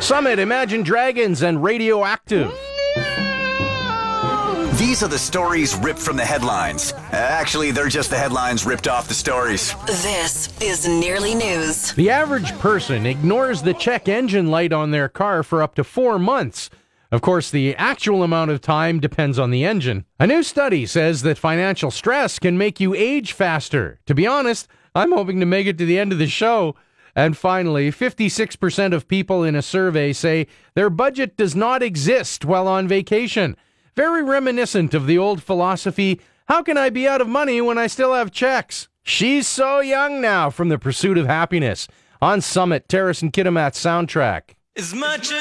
Summit, Imagine Dragons, and Radioactive. These are the stories ripped from the headlines. Actually, they're just the headlines ripped off the stories. This is Nearly News. The average person ignores the check engine light on their car for up to 4 months. Of course, the actual amount of time depends on the engine. A new study says that financial stress can make you age faster. To be honest, I'm hoping to make it to the end of the show. And finally, 56% of people in a survey say their budget does not exist while on vacation. Very reminiscent of the old philosophy, how can I be out of money when I still have checks? She's So Young Now from The Pursuit of Happiness on Summit, Terrace and Kitimat soundtrack. As much as